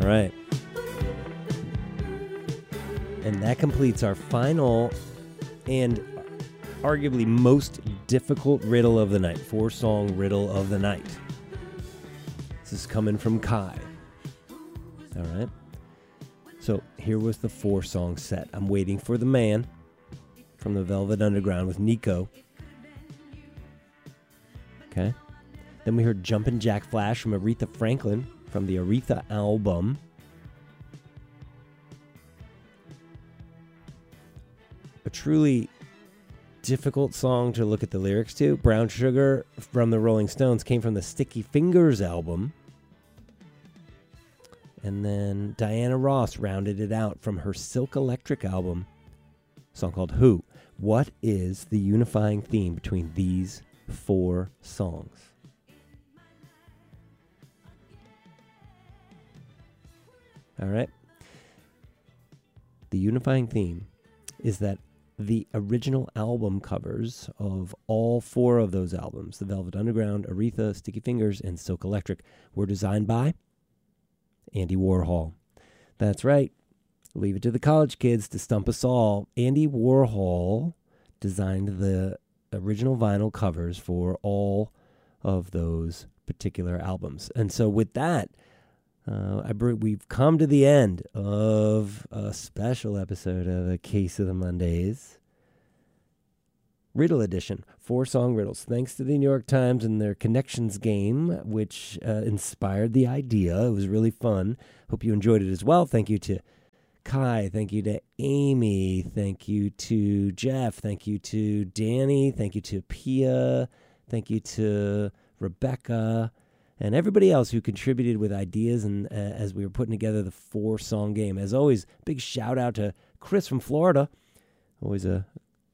right. And that completes our final and arguably most difficult riddle of the night. 4-song riddle of the night. This is coming from Kai. All right. So here was the 4-song set. I'm waiting for the man from the Velvet Underground with Nico. Okay. Then we heard Jumpin' Jack Flash from Aretha Franklin from the Aretha album. A truly difficult song to look at the lyrics to. Brown Sugar from the Rolling Stones came from the Sticky Fingers album. And then Diana Ross rounded it out from her Silk Electric album, a song called Who. What is the unifying theme between these 4 songs? All right. The unifying theme is that the original album covers of all 4 of those albums, the Velvet Underground, Aretha, Sticky Fingers, and Silk Electric, were designed by Andy Warhol. That's right. Leave it to the college kids to stump us all. Andy Warhol designed the original vinyl covers for all of those particular albums. And so with that, we've come to the end of a special episode of A Case of the Mondays. Riddle edition, 4-song riddles. Thanks to the New York Times and their connections game, which inspired the idea. It was really fun. Hope you enjoyed it as well. Thank you to Kai. Thank you to Amy. Thank you to Jeff. Thank you to Danny. Thank you to Pia. Thank you to Rebecca. And everybody else who contributed with ideas and as we were putting together the 4-song game. As always, big shout out to Chris from Florida. Always a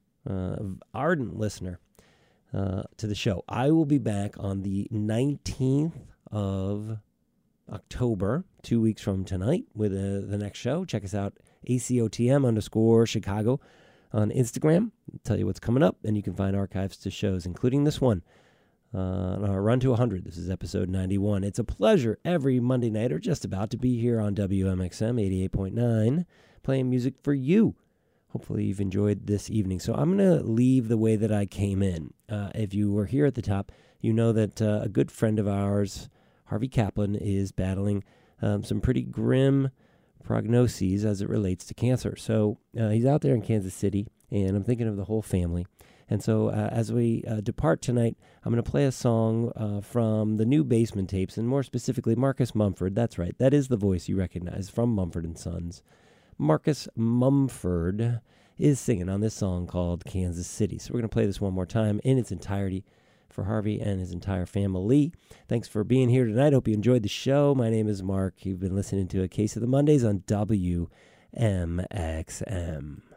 ardent listener to the show. I will be back on the 19th of October, 2 weeks from tonight, with the next show. Check us out, ACOTM_Chicago on Instagram. I'll tell you what's coming up, and you can find archives to shows, including this one, on our Run to 100. This is episode 91. It's a pleasure every Monday night, or just about, to be here on WMXM 88.9, playing music for you. Hopefully you've enjoyed this evening. So I'm going to leave the way that I came in. If you were here at the top, you know that a good friend of ours, Harvey Kaplan, is battling some pretty grim prognoses as it relates to cancer. So he's out there in Kansas City, and I'm thinking of the whole family. And so as we depart tonight, I'm going to play a song from the new Basement Tapes, and more specifically, Marcus Mumford. That's right. That is the voice you recognize from Mumford & Sons. Marcus Mumford is singing on this song called Kansas City. So we're going to play this one more time in its entirety for Harvey and his entire family. Thanks for being here tonight. Hope you enjoyed the show. My name is Mark. You've been listening to A Case of the Mondays on WMXM.